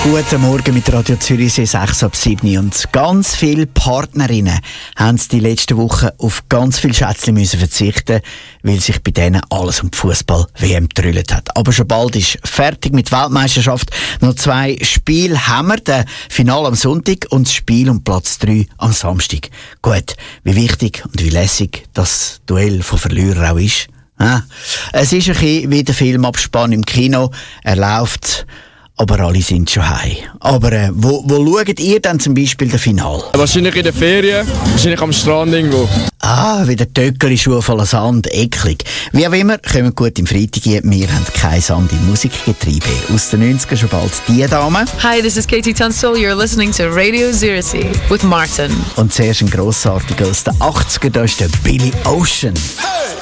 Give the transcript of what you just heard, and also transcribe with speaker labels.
Speaker 1: Guten Morgen mit Radio Zürich, 6 ab 7. Und ganz viele Partnerinnen haben die letzten Wochen auf ganz viele Schätzchen müssen verzichten, weil sich bei denen alles um die Fußball-WM gedrüllt hat. Aber schon bald ist fertig mit der Weltmeisterschaft. Noch 2 Spiele haben wir, das Finale am Sonntag und das Spiel um Platz 3 am Samstag. Gut, wie wichtig und wie lässig das Duell von Verlierern auch ist. Es ist ein bisschen wie der Filmabspann im Kino. Er läuft, aber alle sind schon heim. Aber wo schaut ihr dann zum Beispiel das Finale?
Speaker 2: Wahrscheinlich in den Ferien, wahrscheinlich am Strand irgendwo.
Speaker 1: Wieder Töckeli-Schuhe voller Sand, eklig. Wie auch immer, kommen gut im Freitag. Wir haben keinen Sand im Musikgetriebe. Aus den 90ern schon bald die Dame.
Speaker 3: Hi, this is Katie Tunstall. You're listening to Radio Zürich with Martin.
Speaker 1: Und zuerst ein grossartiger aus den 80ern, da ist der Billy Ocean.